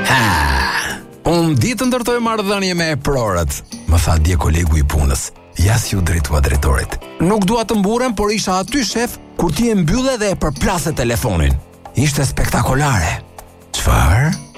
Unë ditë ndërtoj marrëdhënie me prorët, më tha dje kolegu i punës. Ja si u drejtua drejtorit. Nuk dua të mburem, por isha aty shef kur ti e mbylle dhe e përplase telefonin. Ishte spektakolare. Çfarë?